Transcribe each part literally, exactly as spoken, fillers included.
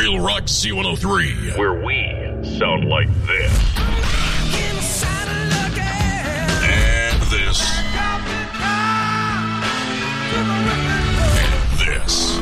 Real Rock Z one oh three, where we sound like this. And this. And this.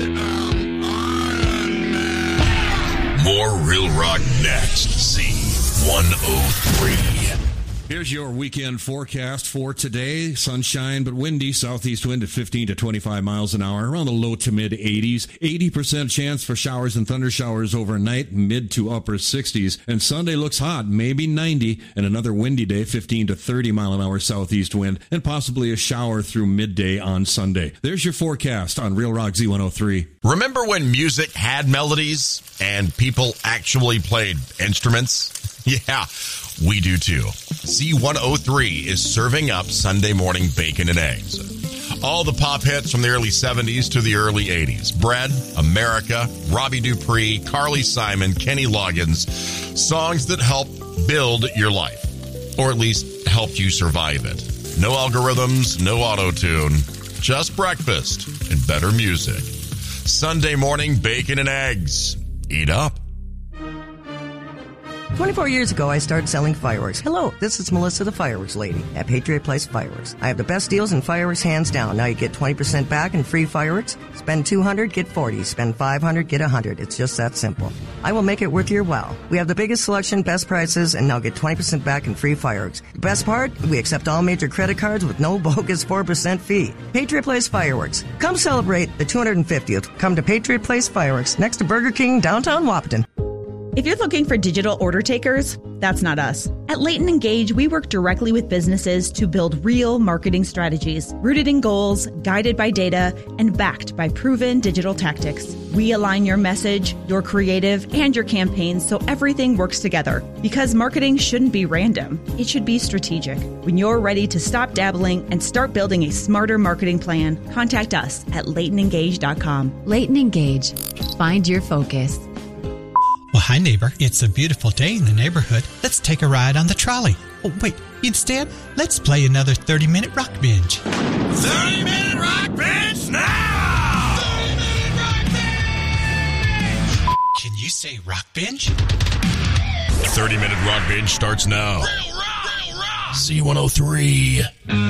More Real Rock next. Z one oh three. Here's your weekend forecast for today. Sunshine, but windy. Southeast wind at fifteen to twenty-five miles an hour, around the low to mid eighties. eighty percent chance for showers and thunder showers overnight, mid to upper sixties. And Sunday looks hot, maybe ninety. And another windy day, fifteen to thirty mile an hour southeast wind, and possibly a shower through midday on Sunday. There's your forecast on Real Rock Z one oh three. Remember when music had melodies and people actually played instruments? Yeah, we do too. Z one oh three is serving up Sunday morning bacon and eggs. All the pop hits from the early seventies to the early eighties. Bread, America, Robbie Dupree, Carly Simon, Kenny Loggins. Songs that help build your life, or at least help you survive it. No algorithms, no auto-tune, just breakfast and better music. Sunday morning bacon and eggs. Eat up. twenty-four years ago, I started selling fireworks. Hello, this is Melissa, the fireworks lady at Patriot Place Fireworks. I have the best deals in fireworks, hands down. Now you get twenty percent back in free fireworks. Spend two hundred dollars, get forty dollars. Spend five hundred dollars, get one hundred dollars. It's just that simple. I will make it worth your while. We have the biggest selection, best prices, and now get twenty percent back in free fireworks. The best part? We accept all major credit cards with no bogus four percent fee. Patriot Place Fireworks. Come celebrate the two hundred fiftieth. Come to Patriot Place Fireworks, next to Burger King, downtown Wahpeton. If you're looking for digital order takers, that's not us. At Leighton Engage, we work directly with businesses to build real marketing strategies, rooted in goals, guided by data, and backed by proven digital tactics. We align your message, your creative, and your campaigns so everything works together. Because marketing shouldn't be random. It should be strategic. When you're ready to stop dabbling and start building a smarter marketing plan, contact us at leighton engage dot com. Leighton Engage. Find your focus. Well, hi, neighbor. It's a beautiful day in the neighborhood. Let's take a ride on the trolley. Oh, wait. Instead, let's play another thirty-minute rock binge. thirty-minute rock binge now! thirty-minute rock binge! Can you say rock binge? thirty-minute rock binge starts now. Real rock, real rock. Z one oh three.